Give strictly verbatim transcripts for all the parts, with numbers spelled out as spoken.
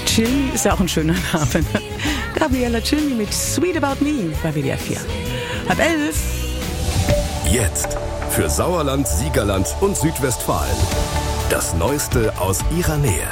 Chilmi ist ja auch ein schöner Name. Gabriella Chilmi mit Sweet About Me bei W D R vier. Halb elf. Jetzt für Sauerland, Siegerland und Südwestfalen. Das Neueste aus ihrer Nähe.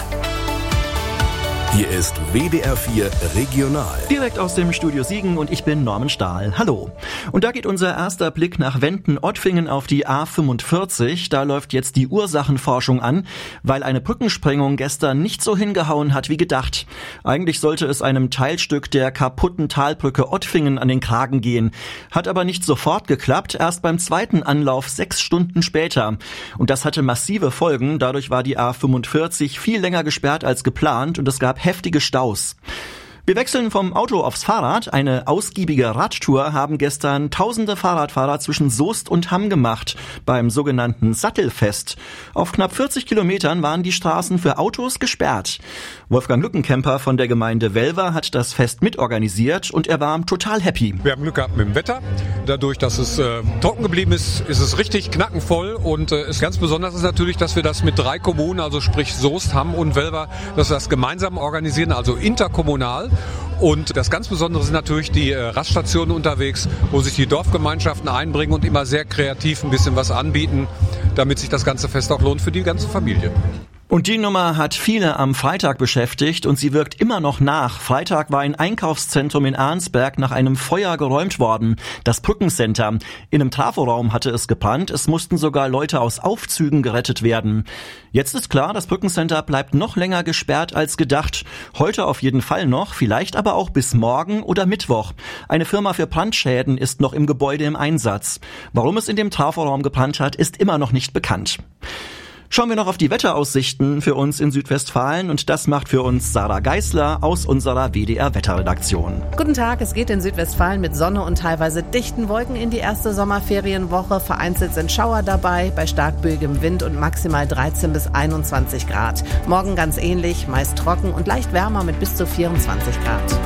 Hier ist W D R vier Regional. Direkt aus dem Studio Siegen und ich bin Norman Stahl. Hallo. Und da geht unser erster Blick nach Wenden-Ottfingen auf die A fünfundvierzig. Da läuft jetzt die Ursachenforschung an, weil eine Brückensprengung gestern nicht so hingehauen hat wie gedacht. Eigentlich sollte es einem Teilstück der kaputten Talbrücke Ottfingen an den Kragen gehen. Hat aber nicht sofort geklappt, erst beim zweiten Anlauf sechs Stunden später. Und das hatte massive Folgen. Dadurch war die A fünfundvierzig viel länger gesperrt als geplant und es gab heftige Staus. Wir wechseln vom Auto aufs Fahrrad. Eine ausgiebige Radtour haben gestern tausende Fahrradfahrer zwischen Soest und Hamm gemacht, beim sogenannten Sattelfest. Auf knapp vierzig Kilometern waren die Straßen für Autos gesperrt. Wolfgang Lückenkämper von der Gemeinde Welver hat das Fest mitorganisiert und er war total happy. Wir haben Glück gehabt mit dem Wetter. Dadurch, dass es äh, trocken geblieben ist, ist es richtig knackenvoll. Und äh, ist ganz besonders ist natürlich, dass wir das mit drei Kommunen, also sprich Soest, Hamm und Welver, dass wir das gemeinsam organisieren, also interkommunal. Und das ganz Besondere sind natürlich die äh, Raststationen unterwegs, wo sich die Dorfgemeinschaften einbringen und immer sehr kreativ ein bisschen was anbieten, damit sich das ganze Fest auch lohnt für die ganze Familie. Und die Nummer hat viele am Freitag beschäftigt und sie wirkt immer noch nach. Freitag war ein Einkaufszentrum in Arnsberg nach einem Feuer geräumt worden. Das Brückencenter. In einem Traforaum hatte es gebrannt. Es mussten sogar Leute aus Aufzügen gerettet werden. Jetzt ist klar, das Brückencenter bleibt noch länger gesperrt als gedacht. Heute auf jeden Fall noch, vielleicht aber auch bis morgen oder Mittwoch. Eine Firma für Brandschäden ist noch im Gebäude im Einsatz. Warum es in dem Traforaum gebrannt hat, ist immer noch nicht bekannt. Schauen wir noch auf die Wetteraussichten für uns in Südwestfalen und das macht für uns Sarah Geisler aus unserer W D R-Wetterredaktion. Guten Tag, es geht in Südwestfalen mit Sonne und teilweise dichten Wolken in die erste Sommerferienwoche. Vereinzelt sind Schauer dabei, bei stark böigem Wind und maximal dreizehn bis einundzwanzig Grad. Morgen ganz ähnlich, meist trocken und leicht wärmer mit bis zu vierundzwanzig Grad.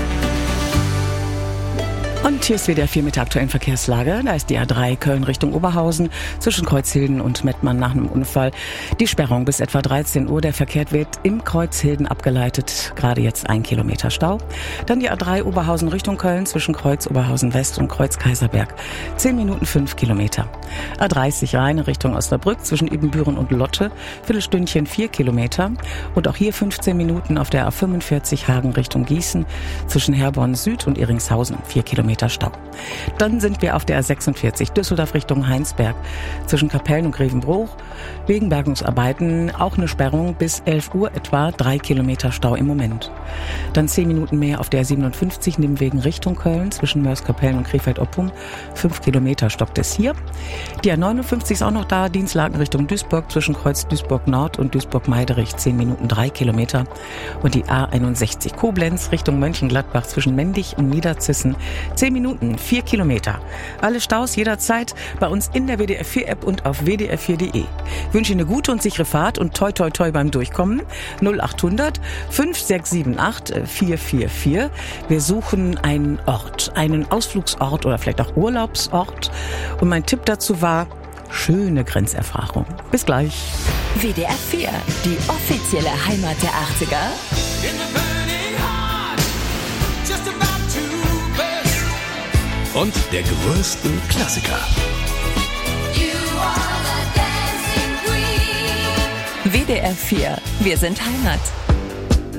Und hier ist W D R vier mit der aktuellen Verkehrslage. Da ist die A drei Köln Richtung Oberhausen zwischen Kreuzhilden und Mettmann nach einem Unfall. Die Sperrung bis etwa dreizehn Uhr. Der Verkehr wird im Kreuzhilden abgeleitet. Gerade jetzt ein Kilometer Stau. Dann die A drei Oberhausen Richtung Köln zwischen Kreuz Oberhausen West und Kreuz Kaiserberg. zehn Minuten fünf Kilometer. A dreißig Rheine Richtung Osnabrück zwischen Ibbenbüren und Lotte. Viertelstündchen vier Kilometer. Und auch hier fünfzehn Minuten auf der A fünfundvierzig Hagen Richtung Gießen zwischen Herborn Süd und Iringshausen. vier Kilometer Stau. Dann sind wir auf der A sechsundvierzig Düsseldorf Richtung Heinsberg zwischen Kapellen und Grevenbruch. Wegen Bergungsarbeiten auch eine Sperrung bis elf Uhr etwa, drei Kilometer Stau im Moment. Dann zehn Minuten mehr auf der A siebenundfünfzig Nebenwegen Richtung Köln zwischen Mörs-Kapellen und Krefeld-Oppum. fünf Kilometer stockt es hier. Die A neunundfünfzig ist auch noch da, Dienstlaken Richtung Duisburg zwischen Kreuz Duisburg Nord und Duisburg-Meiderich, zehn Minuten drei Kilometer. Und die A einundsechzig Koblenz Richtung Mönchengladbach zwischen Mendig und Niederzissen, zehn Minuten, vier Kilometer. Alle Staus jederzeit bei uns in der W D R vier App und auf w d r vier punkt d e. Ich wünsche Ihnen eine gute und sichere Fahrt und toi toi toi beim Durchkommen. null achthundert fünf sechs sieben acht vier vier vier. Wir suchen einen Ort, einen Ausflugsort oder vielleicht auch Urlaubsort. Und mein Tipp dazu war, schöne Grenzerfahrung. Bis gleich. W D R vier, die offizielle Heimat der achtziger. Und der größten Klassiker. W D R vier, wir sind Heimat.